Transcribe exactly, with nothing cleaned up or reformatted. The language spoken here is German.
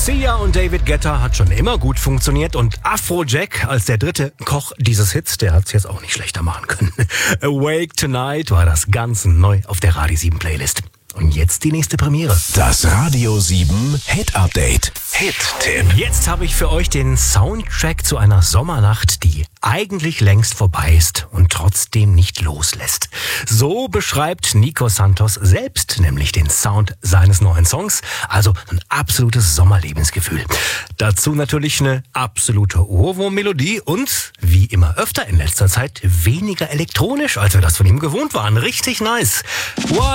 Sia und David Guetta hat schon immer gut funktioniert und Afrojack als der dritte Koch dieses Hits, der hat's jetzt auch nicht schlechter machen können. Awake Tonight war das ganz neu auf der Radio sieben Playlist. Und jetzt die nächste Premiere. Das Radio sieben Hit Update. Hit-Tipp. Jetzt habe ich für euch den Soundtrack zu einer Sommernacht, die eigentlich längst vorbei ist und trotzdem nicht loslässt. So beschreibt Nico Santos selbst nämlich den Sound seines neuen Songs. Also ein absolutes Sommerlebensgefühl. Dazu natürlich eine absolute Ohrwurm-Melodie und, wie immer öfter in letzter Zeit, weniger elektronisch, als wir das von ihm gewohnt waren. Richtig nice. Why